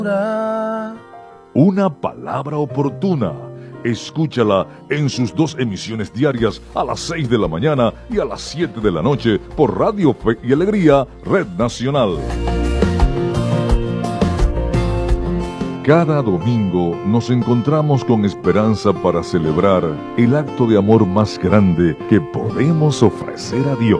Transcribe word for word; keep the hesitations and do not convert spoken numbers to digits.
Una palabra oportuna. Escúchala en sus dos emisiones diarias a las seis de la mañana y a las siete de la noche por Radio Fe y Alegría, Red Nacional. Cada domingo nos encontramos con esperanza para celebrar el acto de amor más grande que podemos ofrecer a Dios.